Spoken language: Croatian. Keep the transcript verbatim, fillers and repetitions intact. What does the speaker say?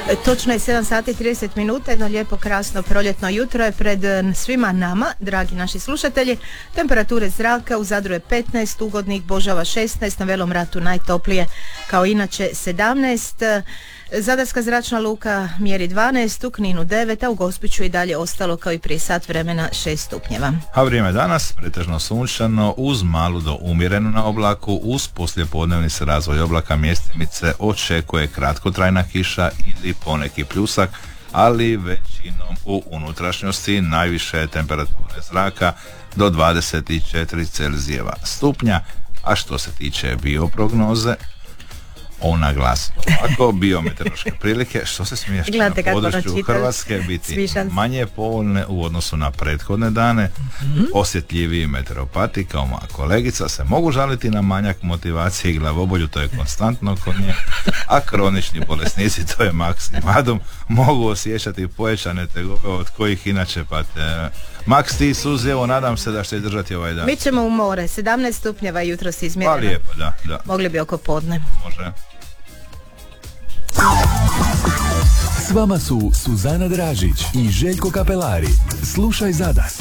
Točno je sedam sati i trideset minuta, jedno lijepo krasno proljetno jutro je pred svima nama, dragi naši slušatelji. Temperature zraka u Zadru je petnaest, ugodnih Božava šesnaest, na Velom Ratu najtoplije kao inače sedamnaest. Zadarska zračna luka mjeri dvanaest, u Kninu devet, a u Gospiću i dalje ostalo kao i prije sat vremena šest stupnjeva. A vrijeme danas pretežno sunčano uz malu do umjerenu na oblaku, uz poslijepodnevni se razvoj oblaka mjestimice očekuje kratkotrajna kiša ili poneki pljusak, ali većinom u unutrašnjosti, najviše temperature zraka do dvadeset četiri Celzijeva stupnja. A što se tiče bioprognoze, ona glasi ovako: biometeorološke prilike, što se smiješ, na području Hrvatske biti Svišan. manje povoljne u odnosu na prethodne dane. Mm-hmm. Osjetljiviji meteoropati kao moja kolegica se mogu žaliti na manjak motivacije i glavobolju, to je konstantno kod nje, a kronični bolesnici, to je Max i Madum, mogu osjećati pojačane tegobe od kojih inače pate. Max, ti Suzi, evo nadam se da ćete držati ovaj dan. Mi ćemo u more, sedamnaest stupnjeva jutro si izmjereno. Pa lijepo, da, da. Mogli bi oko podne. Može. S vama su Suzana Dražić i Željko Kapelari. Slušaj Zadar.